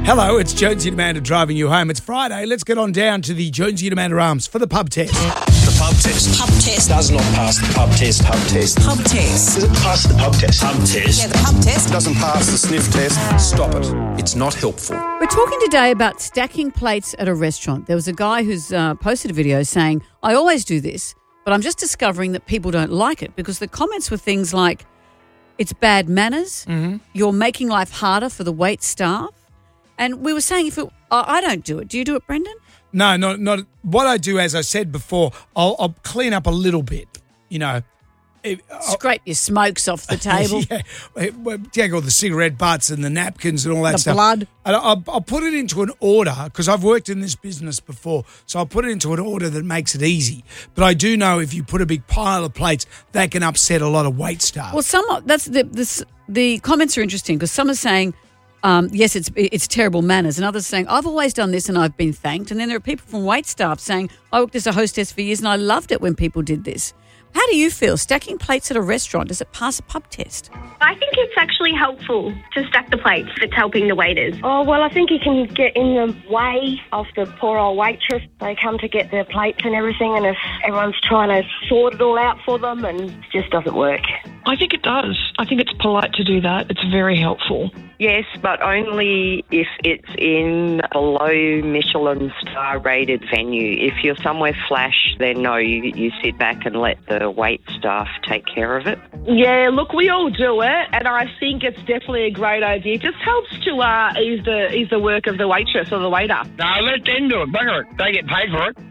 Hello, it's Jonesy and Amanda driving you home. It's Friday. Let's get on down to the Jonesy and Amanda Arms for the pub test. The pub test. Pub test. Does not pass the pub test. Pub test. Pub test. Does it pass the pub test? Pub test. Yeah, the pub test. Doesn't pass the sniff test. Stop it. It's not helpful. We're talking today about stacking plates at a restaurant. There was a guy who's posted a video saying, I always do this, but I'm just discovering that people don't like it because the comments were things like, it's bad manners, you're making life harder for the wait staff. And we were saying, I don't do it. Do you do it, Brendan? No, not. What I do, as I said before, I'll clean up a little bit, you know. Scrape your smokes off the table. Take all the cigarette butts and the napkins and all that The stuff. blood. And I'll put it into an order because I've worked in this business before. So I'll put it into an order that makes it easy. But I do know if you put a big pile of plates, that can upset a lot of wait staff. Well, the comments are interesting because some are saying, yes, it's terrible manners, and others saying, I've always done this and I've been thanked. And then there are people from wait staff saying, I worked as a hostess for years and I loved it when people did this. How do you feel? Stacking plates at a restaurant, does it pass a pub test? I think it's actually helpful to stack the plates if it's helping the waiters. Oh, well, I think it can get in the way of the poor old waitress. They come to get their plates and everything, and if everyone's trying to sort it all out for them, and it just doesn't work. I think it does. I think it's polite to do that. It's very helpful. Yes, but only if it's in a low Michelin star rated venue. If you're somewhere flash, then no, you sit back and let the wait staff take care of it. Yeah, look, we all do it, and I think it's definitely a great idea. It just helps to ease the work of the waitress or the waiter. No, let them do it. Bugger it. They get paid for it.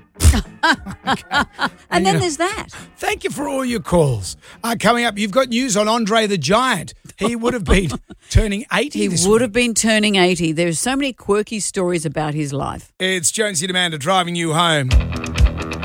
And then there's that. Thank you for all your calls. Coming up, you've got news on Andre the Giant. He would have been turning 80 He this would week. have been turning 80. There's so many quirky stories about his life. It's Jonesy and Amanda driving you home.